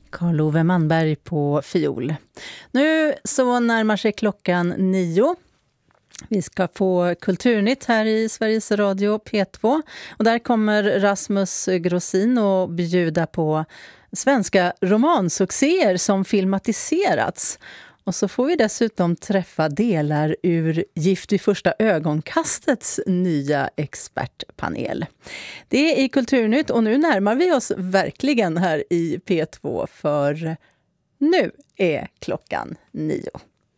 Carl Ove Manberg på fiol. Nu så närmar sig klockan 9. Vi ska få Kulturnytt här i Sveriges Radio P2. Och där kommer Rasmus Grossin att bjuda på svenska romansuccéer som filmatiserats. Och så får vi dessutom träffa delar ur Gift vid första ögonkastets nya expertpanel. Det är i Kulturnytt och nu närmar vi oss verkligen här i P2 för nu är klockan 9.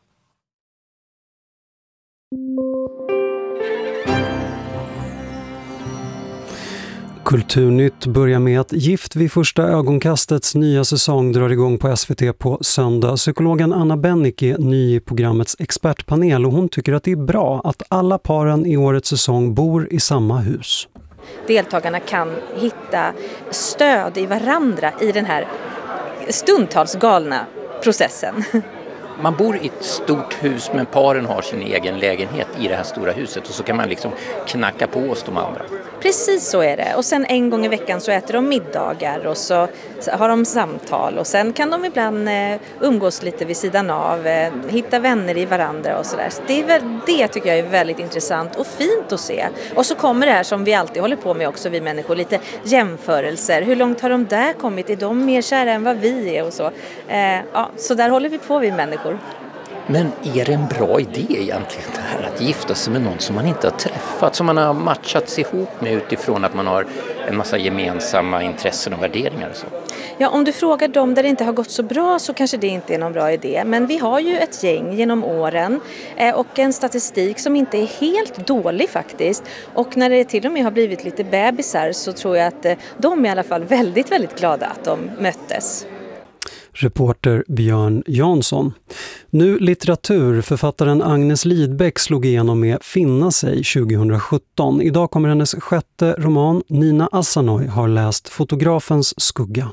Kulturnytt börjar med att Gift vid första ögonkastets nya säsong drar igång på SVT på söndag. Psykologen Anna Bennick är ny i programmets expertpanel och hon tycker att det är bra att alla paren i årets säsong bor i samma hus. Deltagarna kan hitta stöd i varandra i den här stundtals galna processen. Man bor i ett stort hus men paren har sin egen lägenhet i det här stora huset och så kan man liksom knacka på hos de andra. Precis så är det. Och sen en gång i veckan så äter de middagar och så har de samtal och sen kan de ibland umgås lite vid sidan av, hitta vänner i varandra och sådär. Så det tycker jag är väldigt intressant och fint att se. Och så kommer det här som vi alltid håller på med också, vi människor, lite jämförelser. Hur långt har de där kommit? Är de mer kära än vad vi är och så? Så där håller vi på, vi människor. Men är det en bra idé egentligen det här att gifta sig med någon som man inte har träffat, som man har matchats ihop med utifrån att man har en massa gemensamma intressen och värderingar och så? Ja, om du frågar dem där det inte har gått så bra så kanske det inte är någon bra idé. Men vi har ju ett gäng genom åren och en statistik som inte är helt dålig faktiskt. Och när det till och med har blivit lite bebisar så tror jag att de är i alla fall väldigt, väldigt glada att de möttes. Reporter Björn Jansson. Nu litteratur. Författaren Agnes Lidbeck slog igenom med Finna sig 2017. Idag kommer hennes 6:e roman. Nina Asanoy har läst Fotografens skugga.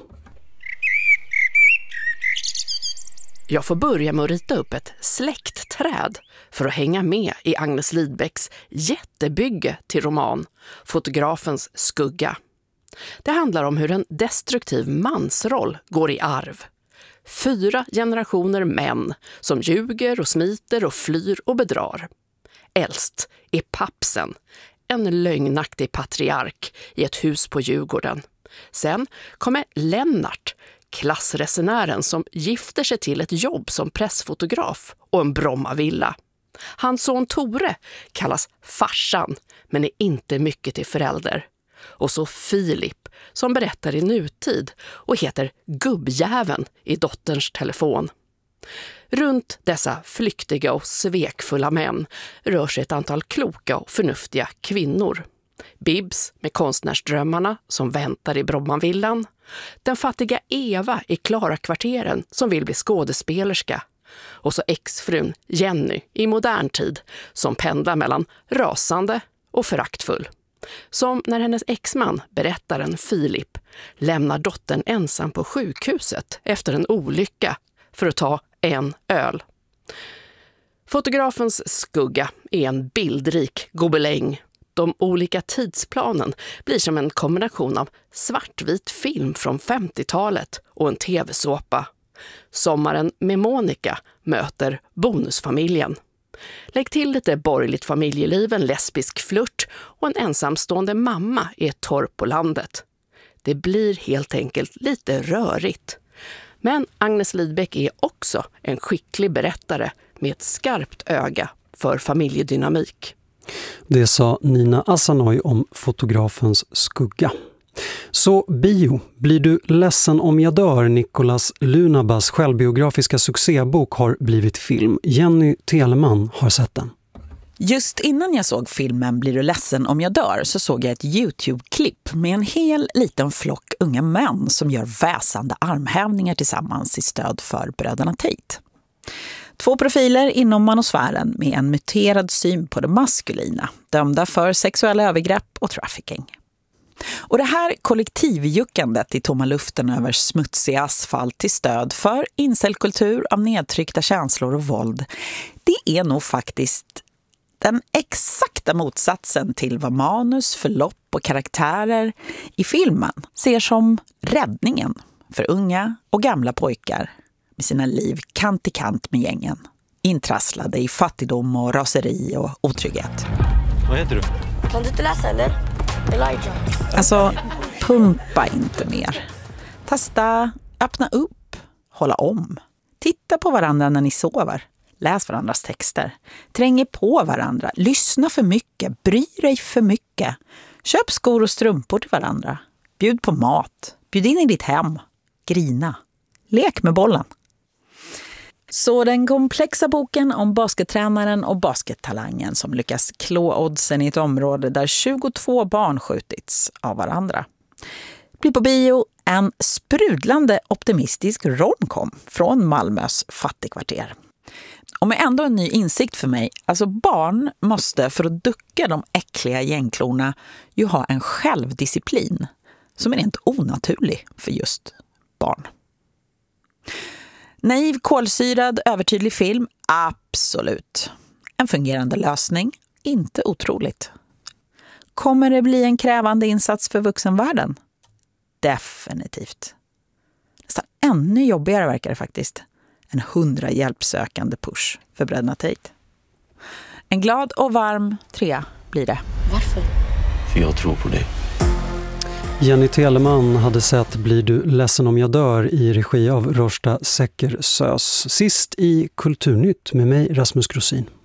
Jag får börja med att rita upp ett släktträd för att hänga med i Agnes Lidbecks jättebygge till roman Fotografens skugga. Det handlar om hur en destruktiv mansroll går i arv. 4 generationer män som ljuger och smiter och flyr och bedrar. Äldst är Pappsen, en lögnaktig patriark i ett hus på Djurgården. Sen kommer Lennart, klassresenären som gifter sig till ett jobb som pressfotograf och en Brommavilla. Hans son Tore kallas farsan men är inte mycket till förälder. Och så Filip som berättar i nutid och heter Gubbjäveln i dotterns telefon. Runt dessa flyktiga och svekfulla män rör sig ett antal kloka och förnuftiga kvinnor. Bibs med konstnärsdrömmarna som väntar i Brommavillan. Den fattiga Eva i Klara-kvarteren som vill bli skådespelerska. Och så exfrun Jenny i modern tid som pendlar mellan rasande och föraktfull. Som när hennes exman, berättaren Filip, lämnar dottern ensam på sjukhuset efter en olycka för att ta en öl. Fotografens skugga är en bildrik gobeläng. De olika tidsplanen blir som en kombination av svartvit film från 50-talet och en tv-såpa. Sommaren med Monica möter bonusfamiljen. Lägg till lite borgerligt familjeliv, en lesbisk flört och en ensamstående mamma i ett torp på landet. Det blir helt enkelt lite rörigt. Men Agnes Lidbeck är också en skicklig berättare med ett skarpt öga för familjedynamik. Det sa Nina Asanoy om Fotografens skugga. Så bio. Blir du ledsen om jag dör? Nicolas Lunabas självbiografiska succébok har blivit film. Jenny Teleman har sett den. Just innan jag såg filmen Blir du ledsen om jag dör så såg jag ett YouTube-klipp med en hel liten flock unga män som gör väsande armhävningar tillsammans i stöd för bröderna Tate. 2 profiler inom manosfären med en muterad syn på det maskulina, dömda för sexuella övergrepp och trafficking. Och det här kollektivjuckandet i tomma luften över smutsig asfalt till stöd för incelkultur av nedtryckta känslor och våld, det är nog faktiskt den exakta motsatsen till vad manus, förlopp och karaktärer i filmen ser som räddningen för unga och gamla pojkar med sina liv kant i kant med gängen. Intrasslade i fattigdom och raseri och otrygghet. Vad heter du? Kan du inte läsa eller? Elijah. Alltså, pumpa inte mer. Testa, öppna upp, hålla om. Titta på varandra när ni sover. Läs varandras texter. Träng på varandra. Lyssna för mycket. Bry dig för mycket. Köp skor och strumpor till varandra. Bjud på mat. Bjud in i ditt hem. Grina. Lek med bollen. Så den komplexa boken om baskettränaren och baskettalangen som lyckas klå oddsen i ett område där 22 barn skjutits av varandra. Blir på bio en sprudlande optimistisk romcom från Malmös fattigkvarter. Och med ändå en ny insikt för mig, alltså barn måste för att ducka de äckliga gängklorna ju ha en självdisciplin som är rent onaturlig för just barn. Naiv, kolsyrad, övertydlig film? Absolut. En fungerande lösning? Inte otroligt. Kommer det bli en krävande insats för vuxenvärlden? Definitivt. Nästan ännu jobbigare verkar det faktiskt. En 100 hjälpsökande push för Bröderna Tate. En glad och varm 3 blir det. Varför? För jag tror på dig. Jenny Telemann hade sett Blir du ledsen om jag dör i regi av Rosta Secker Sös. Sist i Kulturnytt med mig, Rasmus Grosin.